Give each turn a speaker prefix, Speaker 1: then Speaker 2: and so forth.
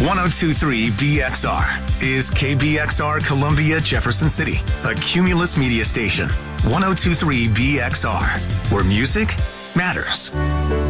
Speaker 1: 1023 BXR is KBXR Columbia Jefferson City, a Cumulus media station. 1023 BXR, where music matters.